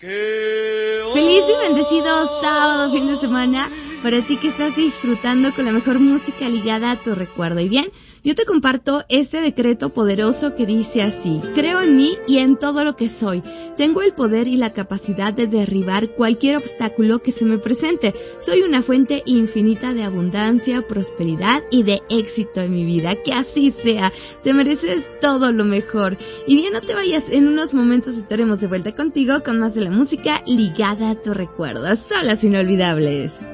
Feliz y bendecido sábado, fin de semana, para ti que estás disfrutando con la mejor música ligada a tu recuerdo. Y bien, yo te comparto este decreto poderoso que dice así: creo en mí y en todo lo que soy. Tengo el poder y la capacidad de derribar cualquier obstáculo que se me presente. Soy una fuente infinita de abundancia, prosperidad y de éxito en mi vida. Que así sea. Te mereces todo lo mejor. Y bien, no te vayas, en unos momentos estaremos de vuelta contigo con más de la música ligada a tu recuerdo. Solas inolvidables.